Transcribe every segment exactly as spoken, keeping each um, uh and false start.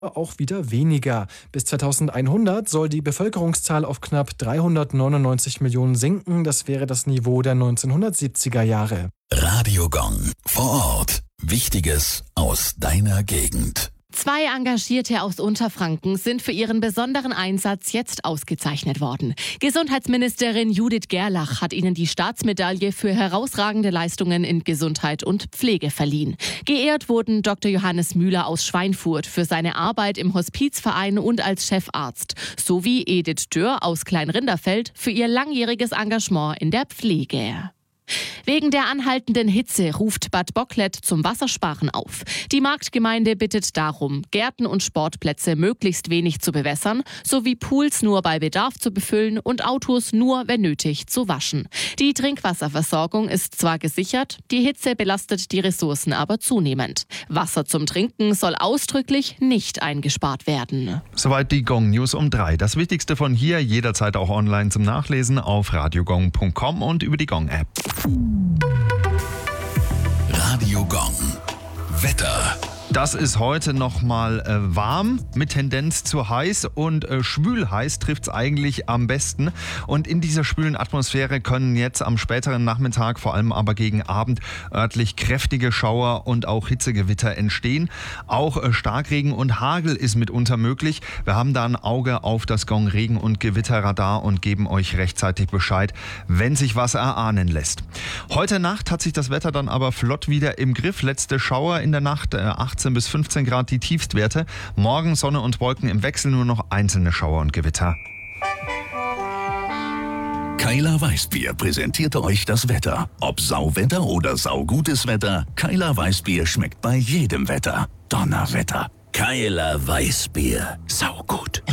auch wieder weniger. Bis zweitausendeinhundert soll die Bevölkerungszahl auf knapp dreihundertneunundneunzig Millionen sinken. Das wäre das Niveau der neunzehnhundertsiebziger Jahre. Radio Gong. Vor Ort. Wichtiges aus deiner Gegend. Zwei Engagierte aus Unterfranken sind für ihren besonderen Einsatz jetzt ausgezeichnet worden. Gesundheitsministerin Judith Gerlach hat ihnen die Staatsmedaille für herausragende Leistungen in Gesundheit und Pflege verliehen. Geehrt wurden Doktor Johannes Müller aus Schweinfurt für seine Arbeit im Hospizverein und als Chefarzt, sowie Edith Dürr aus Kleinrinderfeld für ihr langjähriges Engagement in der Pflege. Wegen der anhaltenden Hitze ruft Bad Bocklet zum Wassersparen auf. Die Marktgemeinde bittet darum, Gärten und Sportplätze möglichst wenig zu bewässern, sowie Pools nur bei Bedarf zu befüllen und Autos nur, wenn nötig, zu waschen. Die Trinkwasserversorgung ist zwar gesichert, die Hitze belastet die Ressourcen aber zunehmend. Wasser zum Trinken soll ausdrücklich nicht eingespart werden. Soweit die Gong News um drei. Das Wichtigste von hier, jederzeit auch online zum Nachlesen auf radiogong punkt com und über die Gong-App. Radio Gong. Wetter. Das ist heute nochmal äh, warm, mit Tendenz zu heiß und äh, schwül heiß trifft es eigentlich am besten. Und in dieser schwülen Atmosphäre können jetzt am späteren Nachmittag, vor allem aber gegen Abend, örtlich kräftige Schauer und auch Hitzegewitter entstehen. Auch äh, Starkregen und Hagel ist mitunter möglich. Wir haben da ein Auge auf das Gong Regen- und Gewitterradar und geben euch rechtzeitig Bescheid, wenn sich was erahnen lässt. Heute Nacht hat sich das Wetter dann aber flott wieder im Griff. Letzte Schauer in der Nacht, äh, achtzehn bis fünfzehn Grad die Tiefstwerte. Morgen Sonne und Wolken im Wechsel, nur noch einzelne Schauer und Gewitter. Keiler Weißbier präsentierte euch das Wetter. Ob Sauwetter oder saugutes Wetter, Keiler Weißbier schmeckt bei jedem Wetter. Donnerwetter. Keiler Weißbier. Saugut.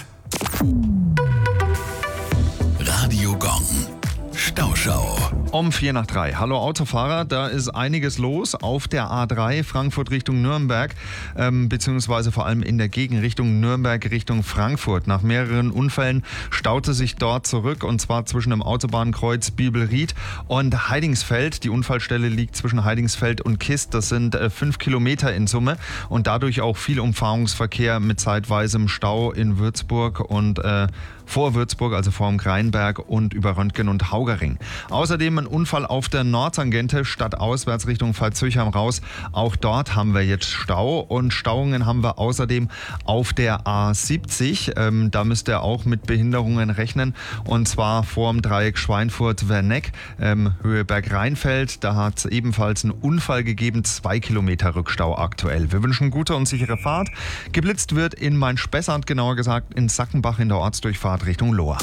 Radio Gong. Stauschau. Um vier nach drei. Hallo Autofahrer, da ist einiges los auf der A drei Frankfurt Richtung Nürnberg, ähm, beziehungsweise vor allem in der Gegenrichtung Nürnberg Richtung Frankfurt. Nach mehreren Unfällen staute sich dort zurück, und zwar zwischen dem Autobahnkreuz Bibelried und Heidingsfeld. Die Unfallstelle liegt zwischen Heidingsfeld und Kist. Das sind äh, fünf Kilometer in Summe und dadurch auch viel Umfahrungsverkehr mit zeitweisem Stau in Würzburg und äh, vor Würzburg, also vor dem Greinberg und über Röntgen und Haugering. Außerdem ein Unfall auf der Nordtangente stadtauswärts Richtung Pfalzürchheim raus. Auch dort haben wir jetzt Stau und Stauungen haben wir außerdem auf der A siebzig. Ähm, da müsst ihr auch mit Behinderungen rechnen, und zwar vor dem Dreieck Schweinfurt-Werneck, ähm, Höhe Bergrheinfeld. Da hat es ebenfalls einen Unfall gegeben, zwei Kilometer Rückstau aktuell. Wir wünschen gute und sichere Fahrt. Geblitzt wird in Main-Spessart, genauer gesagt in Sackenbach in der Ortsdurchfahrt Richtung Lohr.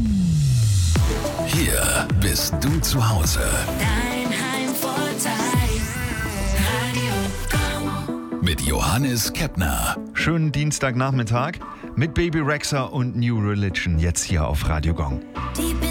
Hier bist du zu Hause. Dein Heimvorteil. Radio Gong. Mit Johannes Keppner. Schönen Dienstagnachmittag mit Baby Rexha und New Religion jetzt hier auf Radio Gong. Die